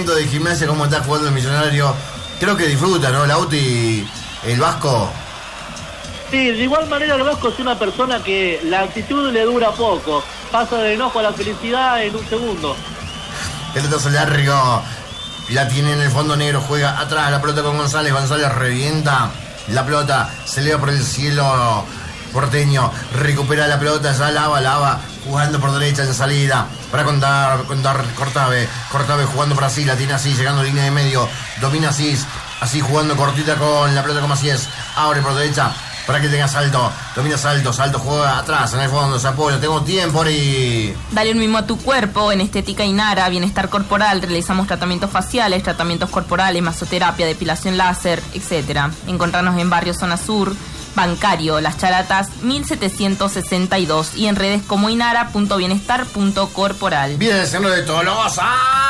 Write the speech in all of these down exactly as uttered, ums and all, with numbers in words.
momento de Gimnasia, cómo está jugando el Millonario. Creo que disfruta, ¿no? Lauti, el Vasco. Sí, de igual manera el Vasco es una persona que la actitud le dura poco. Pasa del enojo a la felicidad en un segundo. Pelotazo largo. La tiene en el fondo negro, juega atrás la pelota con González. González revienta la pelota, se eleva por el cielo porteño, recupera la pelota, ya Lava, Lava jugando por derecha en salida para contar, contar Cortave, Cortave jugando por así, la tiene así, llegando a línea de medio, domina así, así jugando cortita con la pelota como así es, abre por derecha para que tenga Salto, domina Salto, Salto juega atrás, en el fondo, se apoya, tengo tiempo y... Dale un mimo a tu cuerpo, en Estética Inara, bienestar corporal, realizamos tratamientos faciales, tratamientos corporales, masoterapia, depilación láser, etcétera. Encontrarnos en Barrio Zona Sur, Bancario, Las Charatas, mil setecientos sesenta y dos y en redes como inara punto bienestar punto corporal. Viene el centro de Tolosa,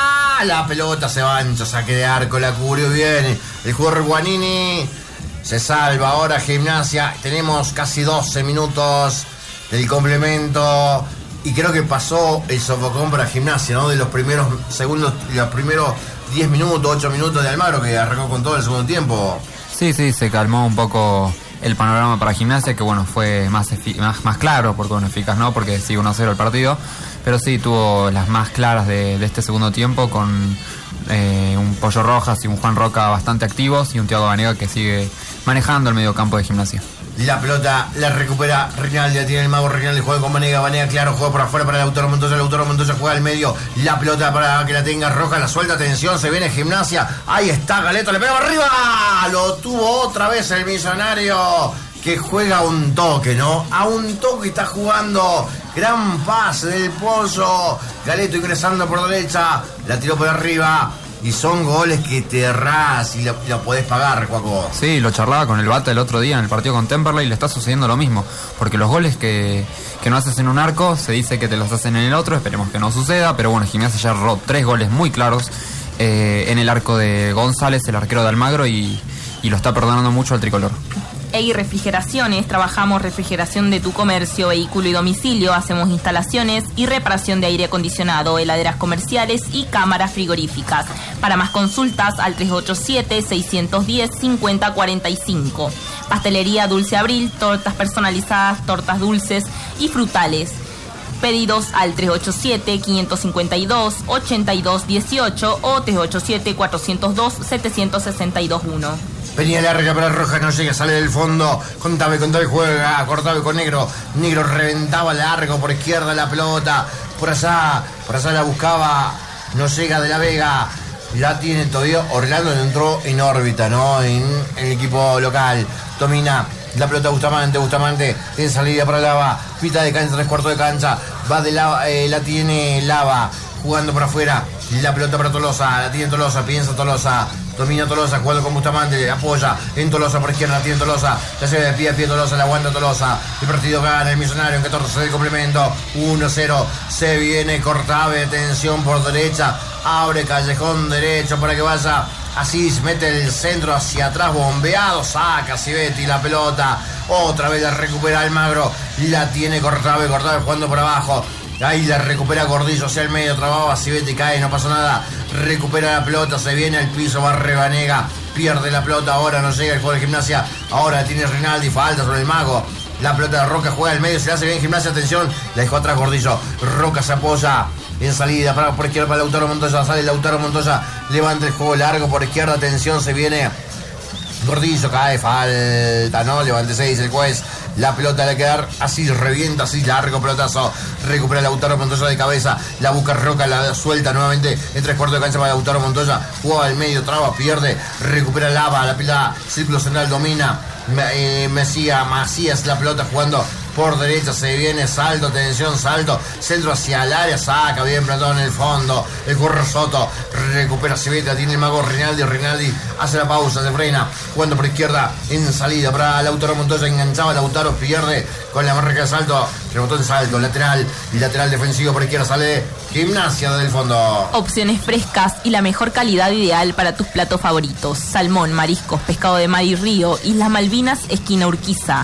la pelota se va ancha, saque de arco, la cubrió bien el jugador Guanini. Se salva ahora Gimnasia. Tenemos casi doce minutos del complemento. Y creo que pasó el sofocón para Gimnasia, ¿no? De los primeros segundos, los primeros diez minutos, ocho minutos de Almagro, que arrancó con todo el segundo tiempo. Sí, sí, se calmó un poco el panorama para Gimnasia, que bueno, fue más, efi- más, más claro, porque bueno, eficaz no, porque sigue uno a cero el partido. Pero sí, tuvo las más claras de, de este segundo tiempo, con eh, un Pollo Rojas y un Juan Roca bastante activos y un Thiago Banega que sigue manejando el mediocampo de Gimnasia. La pelota la recupera Rinaldi, la tiene el mago Rinaldi, juega con Banega, Banega claro, juega por afuera para Lautaro Montoya, Lautaro Montoya juega al medio, la pelota para que la tenga Roja, la suelta, atención, se viene Gimnasia, ahí está Galeto, le pega arriba, lo tuvo otra vez el Millonario, que juega un toque, ¿no? A un toque está jugando, gran pase del Pollo, Galeto ingresando por derecha, la tiró por arriba. Y son goles que te errás y lo, lo podés pagar, Juaco. Sí, lo charlaba con el Bata el otro día en el partido con Temperley y le está sucediendo lo mismo. Porque los goles que, que no haces en un arco, se dice que te los hacen en el otro. Esperemos que no suceda. Pero bueno, Gimnasia ya erró tres goles muy claros eh, en el arco de González, el arquero de Almagro, y, y lo está perdonando mucho al tricolor. E I Refrigeraciones, trabajamos refrigeración de tu comercio, vehículo y domicilio, hacemos instalaciones y reparación de aire acondicionado, heladeras comerciales y cámaras frigoríficas. Para más consultas al tres ocho siete, seis uno cero, cinco cero cuatro cinco. Pastelería Dulce Abril, tortas personalizadas, tortas dulces y frutales. Pedidos al tres ocho siete, cinco cinco dos, ocho dos uno ocho o tres ocho siete, cuatro cero dos, siete seis dos uno. Venía larga para Roja, no llega, sale del fondo. Contame, Contame juega, Cortave con Negro. Negro reventaba largo por izquierda la pelota. Por allá, por allá la buscaba. No llega de la Vega. La tiene todavía. Orlando entró en órbita, ¿no? En el equipo local. Domina la pelota Bustamante, Bustamante en salida para Lava. Pita de cancha, tres cuartos de cancha. Va de Lava, eh, la tiene Lava. Jugando por afuera. La pelota para Tolosa, la tiene Tolosa, piensa Tolosa. Domina Tolosa, jugando con Bustamante, apoya en Tolosa por izquierda, la tiene Tolosa, la lleva de pie a pie Tolosa, la aguanta Tolosa, el partido gana el Millonario en catorce del complemento, uno cero, se viene Cortave, atención por derecha, abre callejón derecho para que vaya, así mete el centro hacia atrás, bombeado, saca Civetti la pelota, otra vez la recupera Almagro, la tiene Cortave, Cortave jugando por abajo. Ahí la recupera Gordillo hacia el medio, trababa, Civetti cae, no pasa nada. Recupera la pelota, se viene al piso, Barre Banega, pierde la pelota, ahora no llega el jugador de Gimnasia, ahora la tiene Rinaldi, falta sobre el mago. La pelota de Roca juega al medio, se le hace bien Gimnasia, atención, la dejó atrás Gordillo. Roca se apoya en salida, para, por izquierda para Lautaro Montoya, sale Lautaro Montoya, levanta el juego largo por izquierda, atención, se viene Gordillo, cae, falta, ¿no? Levante seis el juez. La pelota le quedar así, revienta así, largo pelotazo. Recupera Lautaro Montoya de cabeza. La busca Roca, la suelta nuevamente en tres cuartos de cancha para Lautaro Montoya. Juega al medio, traba, pierde. Recupera Lava, la pelota, círculo central domina. Eh, Mesías, Macías, la pelota jugando por derecha, se viene, salto, atención, salto, centro hacia el área, saca bien Platón en el fondo, el curro Soto, recupera Civeta, tiene el mago Rinaldi, Rinaldi hace la pausa, se frena, jugando por izquierda, en salida para Lautaro Montoya, enganchaba, Lautaro pierde con la marca de salto, rebotó en salto, lateral, y lateral defensivo por izquierda, sale Gimnasia del fondo. Opciones frescas y la mejor calidad ideal para tus platos favoritos, salmón, mariscos, pescado de mar y río, Islas Malvinas, esquina Urquiza.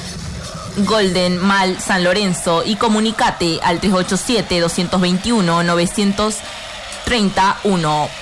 Golden, Mal, San Lorenzo y comunicate al tres ocho siete, dos dos uno, nueve tres uno.